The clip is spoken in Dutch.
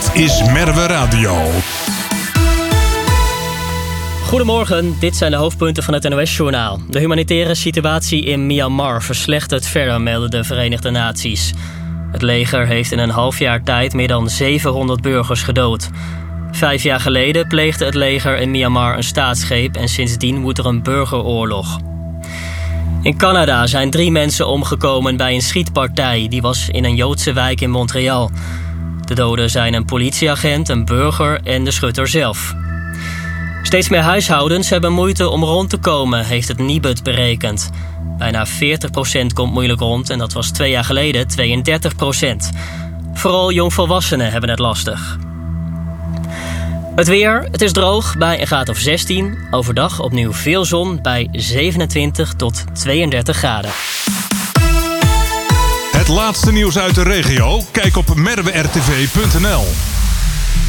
Dit is Merwe Radio. Goedemorgen, dit zijn de hoofdpunten van het NOS-journaal. De humanitaire situatie in Myanmar verslechtert verder, melden de Verenigde Naties. Het leger heeft in een half jaar tijd meer dan 700 burgers gedood. 5 jaar geleden pleegde het leger in Myanmar een staatsgreep en sindsdien woedt er een burgeroorlog. In Canada zijn 3 mensen omgekomen bij een schietpartij. Die was in een Joodse wijk in Montreal. De doden zijn een politieagent, een burger en de schutter zelf. Steeds meer huishoudens hebben moeite om rond te komen, heeft het Nibud berekend. Bijna 40% komt moeilijk rond en dat was 2 jaar geleden 32%. Vooral jongvolwassenen hebben het lastig. Het weer, het is droog bij een graad of 16. Overdag opnieuw veel zon bij 27 tot 32 graden. Het laatste nieuws uit de regio? Kijk op merwertv.nl.